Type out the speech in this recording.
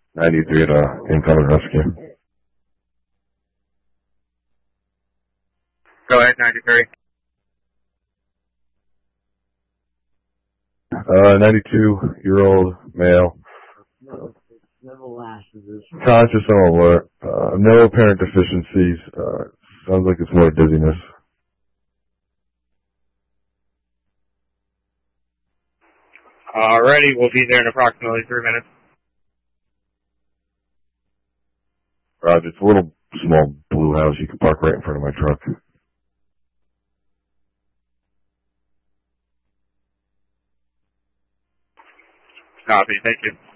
93 at incoming rescue. Go ahead, 93. 92-year-old male. Conscious and alert. No apparent deficiencies. Sounds like it's more dizziness. Alrighty, we'll be there in approximately 3 minutes. Roger, it's a little small blue house. You can park right in front of my truck. Copy, thank you.